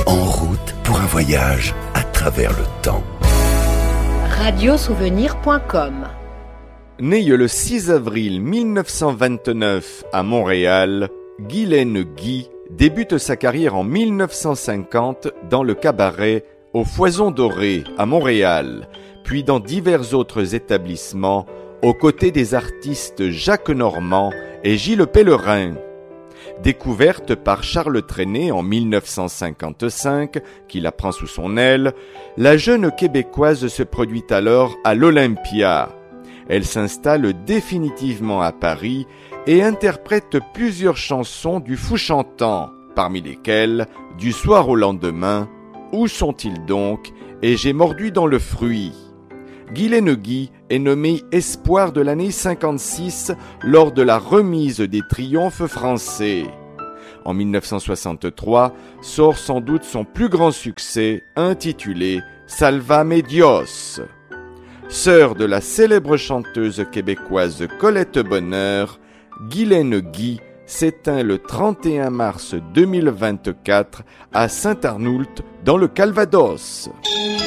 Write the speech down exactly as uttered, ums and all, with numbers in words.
En route pour un voyage à travers le temps. radio souvenir point com. Né le six avril mille neuf cent vingt-neuf à Montréal, Guylaine Guy débute sa carrière en mille neuf cent cinquante dans le cabaret au Foison Doré à Montréal, puis dans divers autres établissements aux côtés des artistes Jacques Normand et Gilles Pellerin. Découverte par Charles Trenet en mille neuf cent cinquante-cinq, qui la prend sous son aile, la jeune Québécoise se produit alors à l'Olympia. Elle s'installe définitivement à Paris et interprète plusieurs chansons du Fou chantant, parmi lesquelles « Du soir au lendemain »,« Où sont-ils donc ?» et « J'ai mordu dans le fruit ». Guylaine Guy est nommée espoir de l'année cinquante-six lors de la remise des triomphes français. En mille neuf cent soixante-trois sort sans doute son plus grand succès intitulé « Salvame Dios ». Sœur de la célèbre chanteuse québécoise Colette Bonheur, Guylaine Guy s'éteint le trente et un mars deux mille vingt-quatre à Saint-Arnoult dans le Calvados.